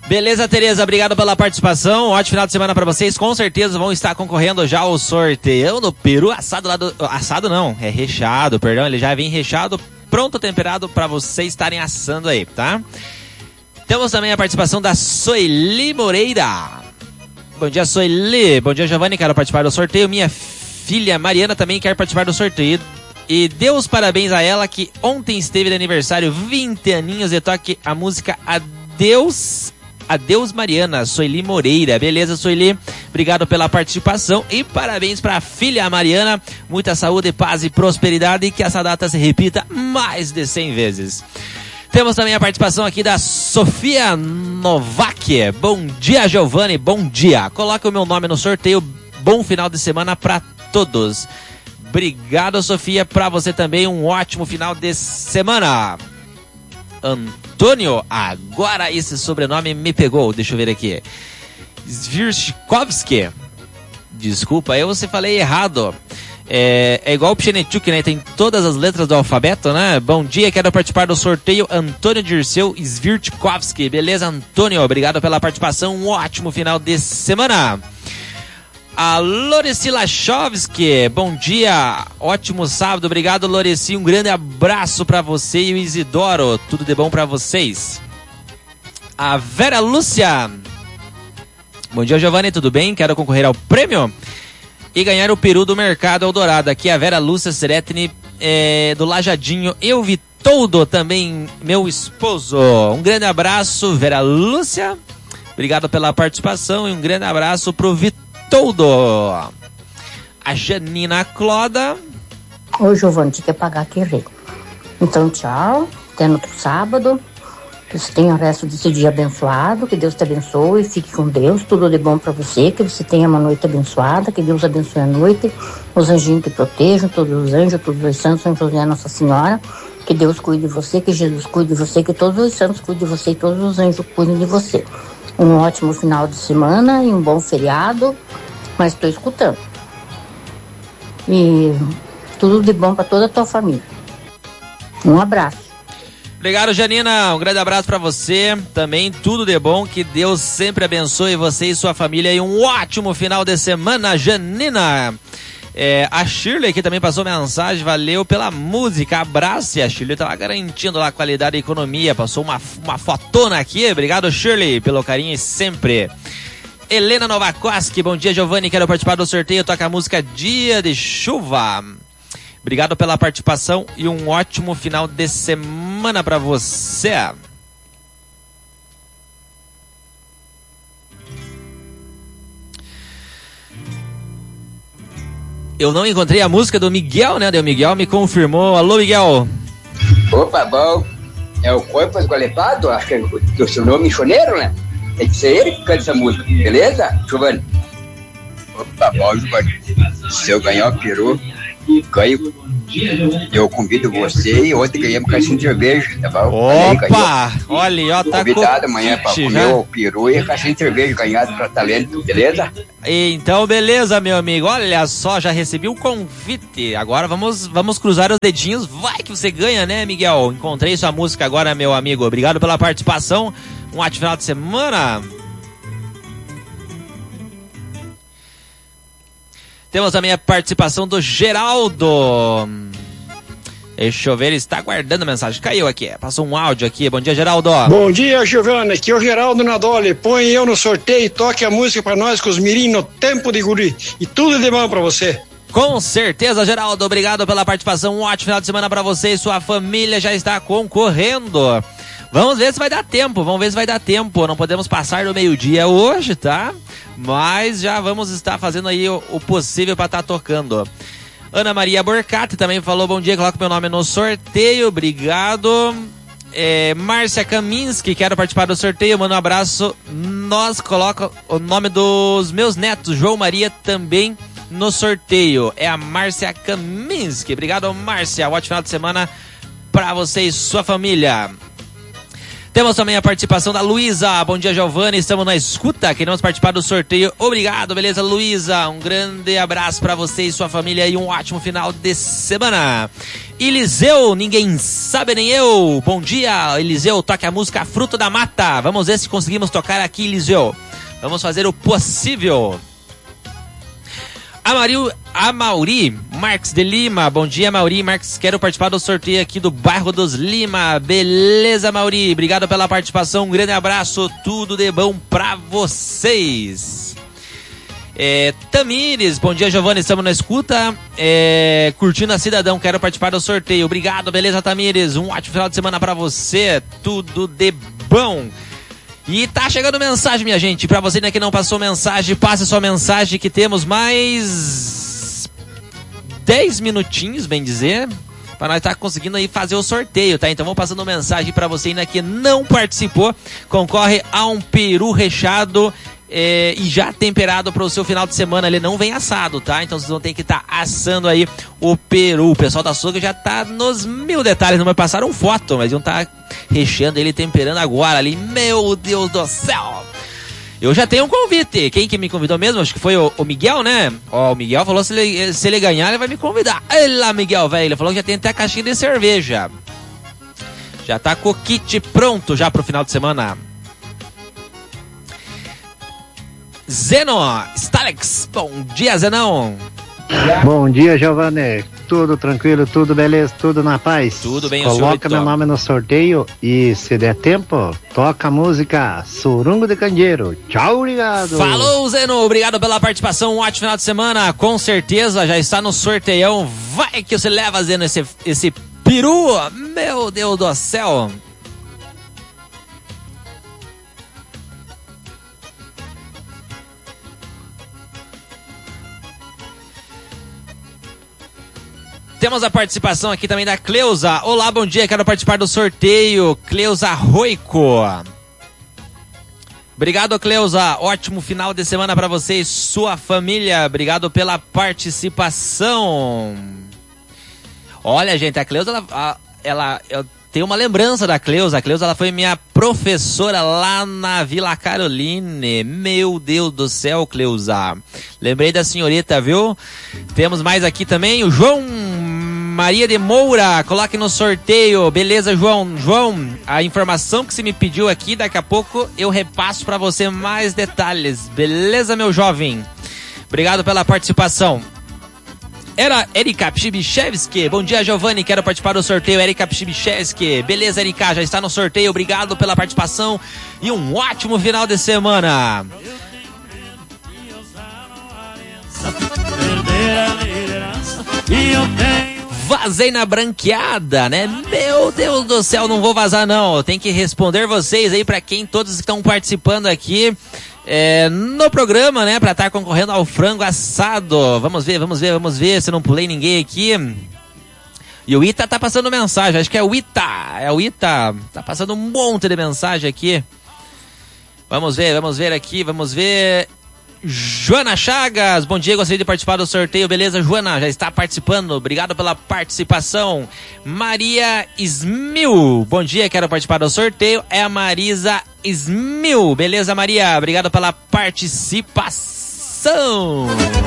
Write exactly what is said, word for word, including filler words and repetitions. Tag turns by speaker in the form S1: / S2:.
S1: Beleza, Tereza, obrigado pela participação, ótimo final de semana pra vocês, com certeza vão estar concorrendo já ao sorteio no peru assado lá do... Assado não, é recheado, perdão, ele já vem recheado, pronto, temperado pra vocês estarem assando aí, tá? Temos também a participação da Soeli Moreira. Bom dia, Soeli, bom dia, Giovanni, quero participar do sorteio, minha filha Mariana também quer participar do sorteio. E dê os parabéns a ela que ontem esteve de aniversário, vinte aninhos, e toque a música Adeus... Adeus Mariana, Soeli Moreira. Beleza, Soeli? Obrigado pela participação e parabéns para a filha Mariana. Muita saúde, paz e prosperidade e que essa data se repita mais de cem vezes. Temos também a participação aqui da Sofia Novak. Bom dia, Giovanni, bom dia. Coloque o meu nome no sorteio. Bom final de semana para todos. Obrigado, Sofia. Para você também um ótimo final de semana. Antônio, agora esse sobrenome me pegou, deixa eu ver aqui. Zvirchkovski. Desculpa, eu você falei errado. É, é igual o Pchenechuk, né? Tem todas as letras do alfabeto, né? Bom dia, quero participar do sorteio Antônio Dirceu Zvirchkovski. Beleza, Antônio? Obrigado pela participação. Um ótimo final de semana. A Loreci Lachovski, bom dia, ótimo sábado, obrigado Loreci, um grande abraço pra você e o Isidoro, tudo de bom pra vocês. A Vera Lúcia, bom dia Giovanni, tudo bem? Quero concorrer ao prêmio e ganhar o peru do Mercado Eldorado. Aqui é a Vera Lúcia Seretni é, do Lajadinho, eu vi todo também, meu esposo. Um grande abraço, Vera Lúcia, obrigado pela participação e um grande abraço pro Vitor. Todo. A Janina Cloda.
S2: Ô Giovanni, tinha que pagar aquele. Então tchau, até no outro sábado. Que você tenha o resto desse dia abençoado, que Deus te abençoe, fique com Deus, tudo de bom pra você, que você tenha uma noite abençoada, que Deus abençoe a noite, os anjinhos que protejam, todos os anjos, todos os santos, São José, Nossa Senhora, que Deus cuide de você, que Jesus cuide de você, que todos os santos cuidem de você e todos os anjos cuidem de você. Um ótimo final de semana e um bom feriado, mas estou escutando. E tudo de bom para toda a tua família. Um abraço.
S1: Obrigado, Janina. Um grande abraço para você. Também tudo de bom. Que Deus sempre abençoe você e sua família. E um ótimo final de semana, Janina. É, a Shirley aqui também passou mensagem, valeu pela música, abraço. E a Shirley estava garantindo lá a qualidade e economia, passou uma, uma fotona aqui. Obrigado, Shirley, pelo carinho sempre. Helena Novakoski, bom dia, Giovanni, quero participar do sorteio, toca a música Dia de Chuva. Obrigado pela participação e um ótimo final de semana para você. Eu não encontrei a música do Miguel, né? O Miguel me confirmou. Alô, Miguel.
S3: Opa, bom. É o Corpo Esgolepado? Acho que é o seu nome michoneiro, né? Tem que ser ele que canta essa música, beleza, Giovanni? Opa, bom, Giovanni. Se eu ganhar o peru, ganho. Eu convido você e ontem ganhamos caixinha de cerveja, tá bom?
S1: Opa! Olha, ó, tá
S3: convidado amanhã pra comer já? O peru e a caixinha de cerveja ganhado pra talento, beleza?
S1: Então, beleza, meu amigo. Olha só, já recebi o convite. Agora vamos, vamos cruzar os dedinhos. Vai que você ganha, né, Miguel? Encontrei sua música agora, meu amigo. Obrigado pela participação. Um ótimo final de semana. Temos também a participação do Geraldo. Deixa eu ver, ele está aguardando a mensagem. Caiu aqui, passou um áudio aqui. Bom dia, Geraldo.
S4: Bom dia, Giovanni. Aqui é o Geraldo Nadoli. Põe eu no sorteio e toque a música para nós com os mirim no tempo de guri. E tudo de bom para você.
S1: Com certeza, Geraldo. Obrigado pela participação. Um ótimo final de semana para você e sua família já está concorrendo. Vamos ver se vai dar tempo, vamos ver se vai dar tempo. Não podemos passar do meio-dia hoje, tá? Mas já vamos estar fazendo aí o, o possível para estar tocando. Ana Maria Borcati também falou, bom dia, coloca meu nome no sorteio, obrigado. É, Márcia Kaminski, quero participar do sorteio, manda um abraço. Nós coloca o nome dos meus netos, João Maria, também no sorteio. É a Márcia Kaminski. Obrigado, Márcia. Ótimo final de semana para você e sua família. Temos também a participação da Luísa. Bom dia, Giovanni. Estamos na escuta. Queremos participar do sorteio. Obrigado, beleza, Luísa? Um grande abraço para você e sua família e um ótimo final de semana. Eliseu, ninguém sabe nem eu. Bom dia, Eliseu. Toque a música Fruto da Mata. Vamos ver se conseguimos tocar aqui, Eliseu. Vamos fazer o possível. Amauri, Amauri Marques de Lima, bom dia, Amauri Marques, quero participar do sorteio aqui do bairro dos Lima, beleza, Amauri, obrigado pela participação, um grande abraço, tudo de bom pra vocês. É, Tamires, bom dia, Giovanni, estamos na escuta, é, curtindo a Cidadão, quero participar do sorteio, obrigado, beleza, Tamires, um ótimo final de semana pra você, tudo de bom. E tá chegando mensagem, minha gente. Pra você ainda que não passou mensagem, passe sua mensagem que temos mais dez minutinhos, bem dizer, pra nós estar tá conseguindo aí fazer o sorteio, tá? Então vou passando mensagem pra você ainda que não participou. Concorre a um peru recheado é, e já temperado pro seu final de semana. Ele não vem assado, tá? Então vocês vão ter que estar tá assando aí o peru. O pessoal da açougue já tá nos mil detalhes. Não vai passar uma foto, mas iam tá recheando ele, temperando agora ali. Meu Deus do céu! Eu já tenho um convite. Quem que me convidou mesmo? Acho que foi o, o Miguel, né? Ó, o Miguel falou se ele, se ele ganhar, ele vai me convidar. Olha lá, Miguel, velho. Ele falou que já tem até a caixinha de cerveja. Já tá com o kit pronto já pro final de semana. Zeno, Stalex, bom dia, Zenão.
S5: Bom dia, Giovanni. Tudo tranquilo, tudo beleza, tudo na paz.
S1: Tudo bem,
S5: Coloca meu nome no sorteio e, se der tempo, toca a música Surungo de Candeeiro. Tchau, obrigado.
S1: Falou, Zeno, obrigado pela participação, um ótimo final de semana. Com certeza já está no sorteião. Vai que você leva, Zeno, esse, esse peru. Meu Deus do céu. Temos a participação aqui também da Cleusa. Olá, bom dia, quero participar do sorteio. Cleusa Roico. Obrigado, Cleusa. Ótimo final de semana para você e sua família. Obrigado pela participação. Olha, gente, a Cleusa, ela, ela, eu tenho uma lembrança da Cleusa. A Cleusa, ela foi minha professora lá na Vila Caroline. Meu Deus do céu, Cleusa. Lembrei da senhorita, viu? Temos mais aqui também o João Maria de Moura, coloque no sorteio. Beleza, João? João, a informação que você me pediu aqui, daqui a pouco eu repasso para você mais detalhes. Beleza, meu jovem? Obrigado pela participação. Era Erika Pchibichevski. Bom dia, Giovanni. Quero participar do sorteio. Erika Pchibichevski. Beleza, Erika, já está no sorteio. Obrigado pela participação e um ótimo final de semana. Vazei na branqueada, né? Meu Deus do céu, não vou vazar não. Tem que responder vocês aí, pra quem todos estão participando aqui é, no programa, né? Pra estar concorrendo ao frango assado. Vamos ver, vamos ver, vamos ver se eu não pulei ninguém aqui. E o Ita tá passando mensagem, acho que é o Ita. É o Ita, tá passando um monte de mensagem aqui. Vamos ver, vamos ver aqui, vamos ver... Joana Chagas, bom dia, gostaria de participar do sorteio, beleza, Joana, já está participando, obrigado pela participação. Maria Ismil, bom dia, quero participar do sorteio, é a Marisa Ismil, beleza, Maria, obrigado pela participação.